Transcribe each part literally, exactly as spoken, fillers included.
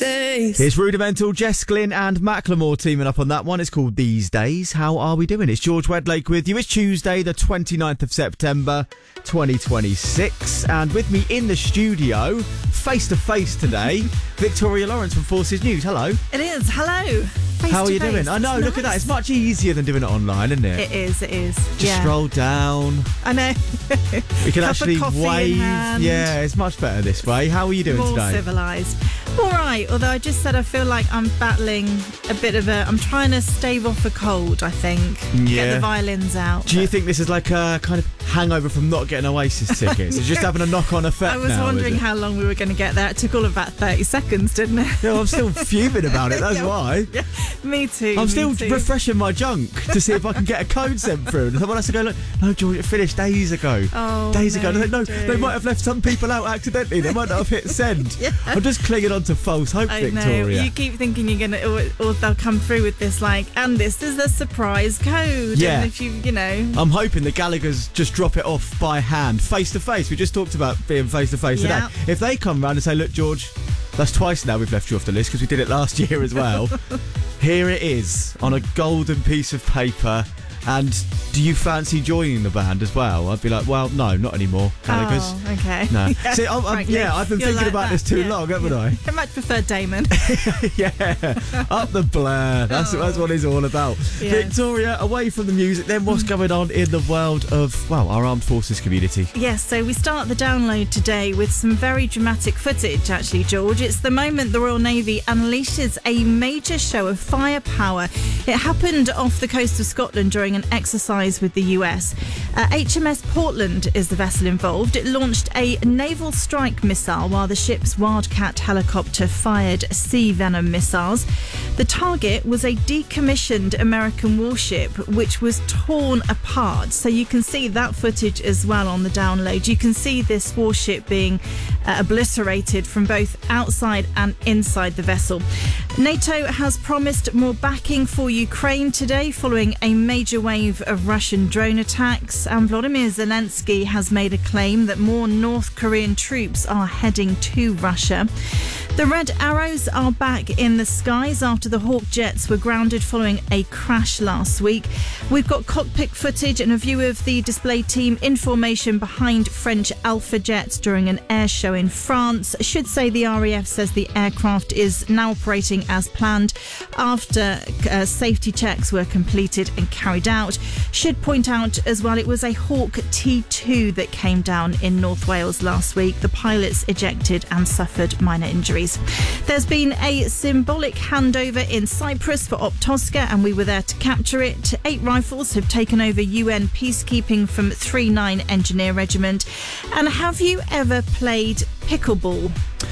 days. It's Rudimental, Jess Glynn and Macklemore teaming up on that one. It's called These Days. How are we doing? It's George Wedlake with you. It's Tuesday, the twenty-ninth of September, twenty twenty-six. And with me in the studio, face to face today, Victoria Lawrence from Forces News. Hello. It is. Hello. Face How are to you face. doing? I know, It's look at that. nice. It's much easier than doing it online, isn't it? It is, it is. Just yeah. stroll down. I know. We can Cup actually of coffee in wave. hand. Yeah, it's much better this way. How are you doing More today? civilised. All right, although I just said I feel like I'm battling a bit of a... I'm trying to stave off a cold, I think. Yeah. Get the violins out. Do you think this is like a kind of hangover from not getting Oasis tickets? It's just having a knock-on effect I was now, wondering is it? how long we were going to get there. It took all of about thirty seconds, didn't it? Yeah, I'm still fuming about it, that's Yeah. why. Yeah, me too. I'm me still too. refreshing my junk to see if I can get a code sent through. And someone has to go, look, no, George, it finished days ago. Oh, days no, ago. And I think, no, dude. they might have left some people out accidentally. They might not have hit send. Yeah. I'm just clinging on to false hope, I know. Victoria. You keep thinking you're gonna, or, or they'll come through with this like, and this is a surprise code. Yeah. And if you, you know. I'm hoping the Gallaghers just drop it off by hand, face to face. We just talked about being face to face Yeah. today. If they come round and say, look, George, that's twice now we've left you off the list because we did it last year as well. Here it is on a golden piece of paper. And do you fancy joining the band as well? I'd be like, well, no, not anymore, Gallaghers. Oh, okay. No. Yeah, See, I'm, I'm, frankly, yeah, I've been you're thinking like about that, this too yeah. long, haven't I? I much prefer Damon. Yeah, up the blur. That's, Oh. that's what it's all about. Yes. Victoria, away from the music, then what's going on in the world of, well, our armed forces community? Yes, so we start the download today with some very dramatic footage, actually, George. It's the moment the Royal Navy unleashes a major show of firepower. It happened off the coast of Scotland during an exercise with the U S. Uh, H M S Portland is the vessel involved. It launched a naval strike missile while the ship's Wildcat helicopter fired Sea Venom missiles. The target was a decommissioned American warship which was torn apart. So you can see that footage as well on the download. You can see this warship being uh, obliterated from both outside and inside the vessel. NATO has promised more backing for Ukraine today following a major wave of Russian drone attacks, and Volodymyr Zelensky has made a claim that more North Korean troops are heading to Russia. The Red Arrows are back in the skies after the Hawk jets were grounded following a crash last week. We've got cockpit footage and a view of the display team in formation behind French Alpha jets during an air show in France. I should say the R A F says the aircraft is now operating as planned after uh, safety checks were completed and carried out. Should point out as well it was a Hawk T two that came down in North Wales last week. The pilots ejected and suffered minor injuries. There's been a symbolic handover in Cyprus for Optosca, and we were there to capture it. Eight rifles have taken over U N peacekeeping from three nine Engineer Regiment. And have you ever played pickleball?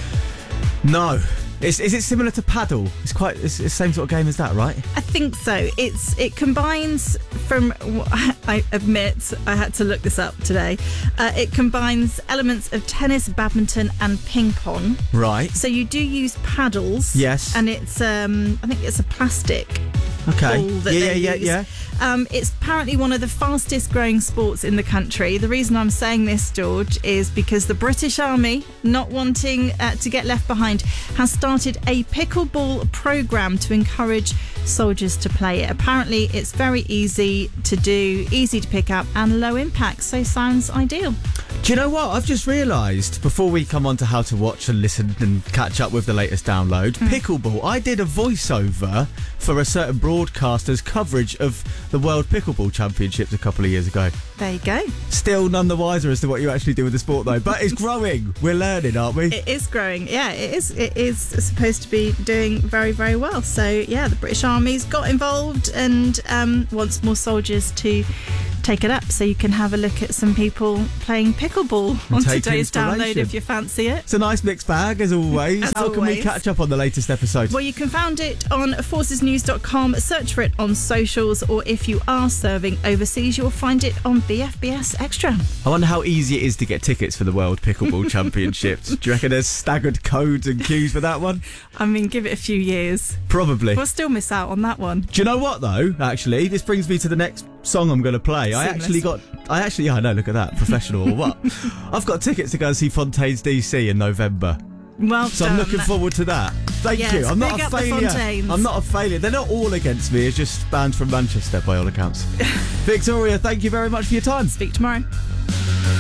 No. Is, is it similar to paddle? It's quite it's the same sort of game as that, right? I think so. It's it combines from. I admit I had to look this up today. Uh, it combines elements of tennis, badminton, and ping pong. Right. So you do use paddles. Yes. And it's um I think it's a plastic Okay. ball that yeah, they yeah, use. yeah, yeah. Um, it's apparently one of the fastest growing sports in the country. The reason I'm saying this, George, is because the British Army, not wanting uh, to get left behind, has started a pickleball programme to encourage soldiers to play it. Apparently, it's very easy to do, easy to pick up, and low impact, so sounds ideal. Do you know what? I've just realised, before we come on to how to watch and listen and catch up with the latest download, Mm. pickleball. I did a voiceover for a certain broadcaster's coverage of the World Pickleball Championships a couple of years ago. There you go. Still none the wiser as to what you actually do with the sport, though. But it's growing. We're learning, aren't we? It is growing. Yeah, it is. It is supposed to be doing very, very well. So, yeah, the British Army's got involved and um, wants more soldiers to take it up, so you can have a look at some people playing pickleball on take today's download inspiration. if you fancy it. It's a nice mixed bag, as always. As How can we always. catch up on the latest episode? Well, you can find it on forces news dot com, search for it on socials, or if you are serving overseas, you'll find it on B F B S Extra. I wonder how easy it is to get tickets for the World Pickleball Championships. Do you reckon there's staggered codes and queues for that one? I mean, give it a few years. Probably. We'll still miss out on that one. Do you know what, though, actually? This brings me to the next song I'm going to play. I Seamless. actually got... I actually... Yeah, I know, look at that. Professional or what? I've got tickets to go and see Fontaine's D C in November. Well So done. I'm looking forward to that. Thank Yes, you. I'm not big a up the failure. Fontaines. I'm not a failure. They're not all against me. It's just bands from Manchester by all accounts. Victoria, thank you very much for your time. Speak tomorrow.